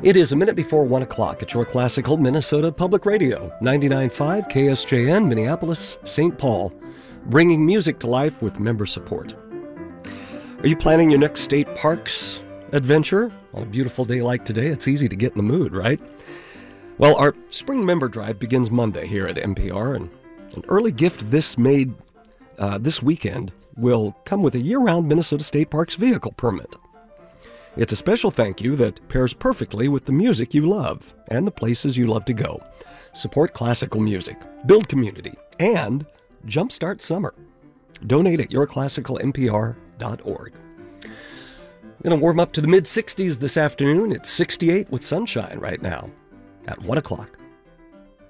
It is a minute before 1 o'clock at your classical Minnesota Public Radio, 99.5 KSJN, Minneapolis, St. Paul, bringing music to life with member support. Are you planning your next state parks adventure? On a beautiful day like today, it's easy to get in the mood, right? Well, our spring member drive begins Monday here at NPR, and an early gift this weekend will come with a year-round Minnesota State Parks vehicle permit. It's a special thank you that pairs perfectly with the music you love and the places you love to go. Support classical music, build community, and jumpstart summer. Donate at yourclassicalnpr.org. We're going to warm up to the mid-60s this afternoon. It's 68 with sunshine right now at 1 o'clock.